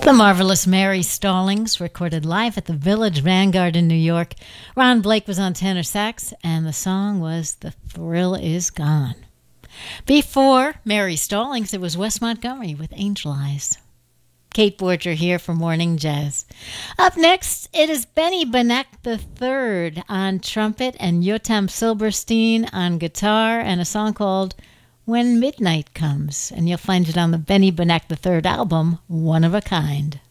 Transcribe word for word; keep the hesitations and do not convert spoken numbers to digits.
The marvelous Mary Stallings recorded live at the Village Vanguard in New York. Ron Blake was on tenor sax, and the song was The Thrill Is Gone. Before Mary Stallings, it was Wes Montgomery with Angel Eyes. Kate Borger here for Morning Jazz. Up next, it is Benny Benek the third on trumpet and Yotam Silberstein on guitar, and a song called When Midnight Comes. And you'll find it on the Benny Benek the third album, One of a Kind.